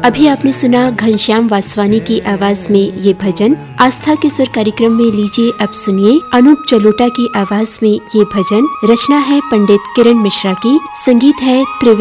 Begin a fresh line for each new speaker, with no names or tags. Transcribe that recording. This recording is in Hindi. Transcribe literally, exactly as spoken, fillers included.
अभी आपने सुना घनश्याम वासवानी की आवाज में ये भजन। आस्था के सुर कार्यक्रम में लीजिए अब सुनिए अनूप जलोटा की आवाज में ये भजन। रचना है पंडित किरण मिश्रा की, संगीत है त्रिवेणी